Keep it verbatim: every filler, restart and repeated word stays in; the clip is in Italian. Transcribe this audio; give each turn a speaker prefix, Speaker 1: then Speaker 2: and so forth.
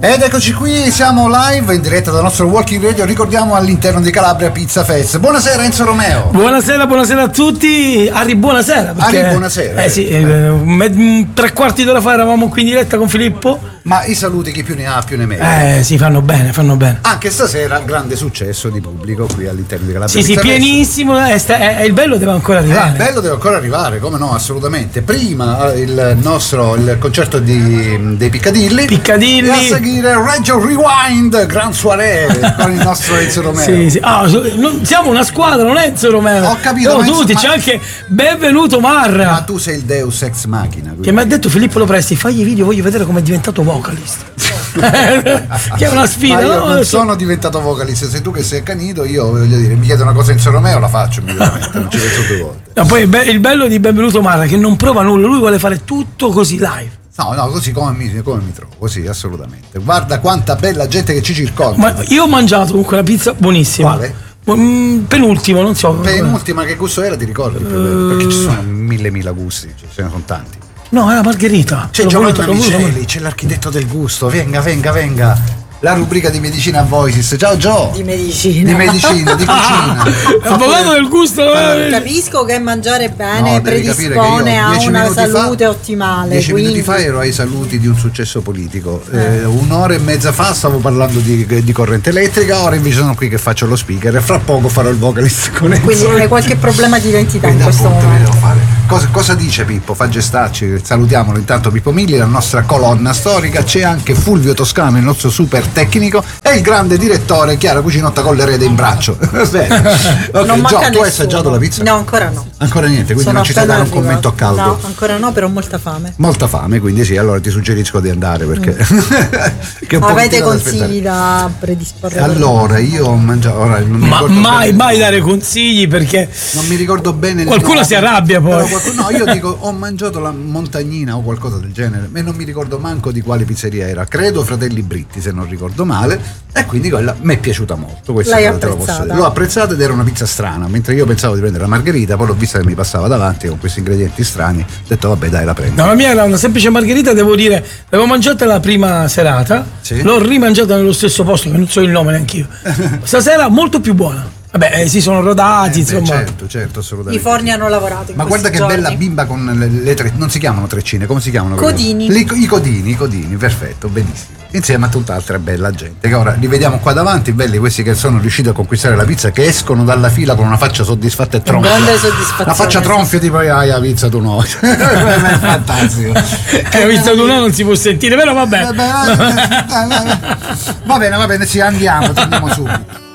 Speaker 1: Ed eccoci qui, siamo live in diretta dal nostro Walking Radio, ricordiamo all'interno di Calabria Pizza Fest. Buonasera Enzo Romeo.
Speaker 2: Buonasera, buonasera a tutti. Ari, buonasera. Perché,
Speaker 1: Ari, buonasera.
Speaker 2: Eh sì, eh, tre quarti d'ora fa eravamo qui in diretta con Filippo.
Speaker 1: Ma i saluti chi più ne ha più ne meno.
Speaker 2: Eh sì, fanno bene, fanno bene.
Speaker 1: Anche stasera grande successo di pubblico qui all'interno di Calabria
Speaker 2: Sì,
Speaker 1: Pizza
Speaker 2: sì,
Speaker 1: Fest.
Speaker 2: pienissimo, è, è, è il bello deve ancora arrivare.
Speaker 1: Eh, il bello deve ancora arrivare, come no, assolutamente. Prima il nostro il concerto di, dei Piccadilly.
Speaker 2: Piccadilly.
Speaker 1: E a seguire Reggio Rewind, Gran Soirée con il nostro Enzo Romeo.
Speaker 2: Sì, sì. Ah, non, siamo una squadra, non è Enzo Romeo.
Speaker 1: Ho capito.
Speaker 2: No,
Speaker 1: ma
Speaker 2: tutti,
Speaker 1: ma...
Speaker 2: c'è anche Benvenuto Marra.
Speaker 1: Ma tu sei il Deus ex machina. Quindi...
Speaker 2: Che mi ha detto Filippo Lopresti, fagli video, voglio vedere come è diventato vocalist. Che è una sfida.
Speaker 1: Ma io
Speaker 2: no?
Speaker 1: non sono diventato vocalist, sei tu che sei accanito, io voglio dire, mi chiede una cosa Enzo Romeo, la faccio immediatamente, non ci penso due volte.
Speaker 2: No, poi il bello di Benvenuto Marra che non prova nulla, lui vuole fare tutto così live.
Speaker 1: No, no, così come mi, come mi trovo, così assolutamente. Guarda quanta bella gente che ci circonda.
Speaker 2: Ma io ho mangiato comunque una pizza buonissima.
Speaker 1: Quale?
Speaker 2: Mm, penultimo, non so.
Speaker 1: Penultima, che gusto era, ti ricordi? Uh... Perché ci sono mille mila gusti, ce ne sono tanti.
Speaker 2: No, è la margherita.
Speaker 1: C'è Giovanni Micheli, c'è l'architetto del gusto, venga, venga, venga. La rubrica di Medicina Voices. Ciao Gio.
Speaker 3: Di medicina.
Speaker 1: Di medicina, di cucina.
Speaker 2: Avvocato del gusto.
Speaker 3: Eh. Capisco che mangiare bene
Speaker 1: no,
Speaker 3: predispone a una salute
Speaker 1: fa,
Speaker 3: ottimale.
Speaker 1: Dieci
Speaker 3: quindi...
Speaker 1: minuti fa ero ai saluti di un successo politico. Eh. Eh, un'ora e mezza fa stavo parlando di, di corrente elettrica, ora invece sono qui che faccio lo speaker e fra poco farò il vocalist con Enzo.
Speaker 3: Quindi hai qualche problema di identità
Speaker 1: quindi
Speaker 3: in questo
Speaker 1: appunto,
Speaker 3: momento.
Speaker 1: Devo fare. Cosa, cosa dice Pippo? Fa gestarci, salutiamolo intanto Pippo Milli, la nostra colonna storica. C'è anche Fulvio Toscano, il nostro super tecnico, e il grande direttore Chiara Cucinotta con l'erede in braccio. Bene. Ok,
Speaker 3: non
Speaker 1: Gio, tu
Speaker 3: nessuno.
Speaker 1: hai assaggiato la pizza?
Speaker 3: No, ancora no.
Speaker 1: Ancora niente, quindi
Speaker 3: Sono
Speaker 1: non ci sai dare un
Speaker 3: arrivata.
Speaker 1: commento a caldo.
Speaker 3: No, ancora no, però ho molta fame.
Speaker 1: Molta fame, quindi sì, allora ti suggerisco di andare perché
Speaker 3: mm.
Speaker 1: che
Speaker 3: avete consigli da, da predisporre?
Speaker 1: Allora, io ho mangiato ora, non mi
Speaker 2: Ma mai,
Speaker 1: bene.
Speaker 2: mai dare consigli perché
Speaker 1: non mi ricordo bene.
Speaker 2: Qualcuno si arrabbia poi.
Speaker 1: Qualcuno, no, io dico ho mangiato la montagnina o qualcosa del genere e non mi ricordo manco di quale pizzeria era. Credo Fratelli Britti, se non ricordo male. E quindi quella mi è piaciuta molto. Questa
Speaker 3: L'hai
Speaker 1: te lo posso dire.
Speaker 3: apprezzata?
Speaker 1: L'ho apprezzata ed era una pizza strana. Mentre io pensavo di prendere la margherita, poi l'ho vista che mi passava davanti con questi ingredienti strani. Ho detto vabbè dai, la prendo.
Speaker 2: No, la mia era una semplice margherita, devo dire, l'avevo mangiata la prima serata,
Speaker 1: sì?
Speaker 2: L'ho rimangiata nello stesso posto, che non so il nome neanche io. Stasera molto più buona. Vabbè, eh, si sono rodati,
Speaker 1: eh,
Speaker 2: insomma.
Speaker 1: Beh, certo, certo, assolutamente.
Speaker 3: I forni hanno lavorato. In
Speaker 1: Ma guarda che
Speaker 3: giorni.
Speaker 1: bella bimba con le, le tre. Non si chiamano treccine, come si chiamano?
Speaker 3: Codini.
Speaker 1: Le, I codini, i codini, perfetto, benissimo. Insieme a tutta altra bella gente. Che ora li vediamo qua davanti, belli questi che sono riusciti a conquistare la pizza, che escono dalla fila con una faccia soddisfatta e tronfia.
Speaker 3: Grande soddisfazione.
Speaker 1: La faccia tronfia tipo ah, la pizza tu no. È fantastico.
Speaker 2: Che la pizza tu no non si può sentire, però vabbè.
Speaker 1: Va bene, va bene, sì, andiamo, torniamo subito.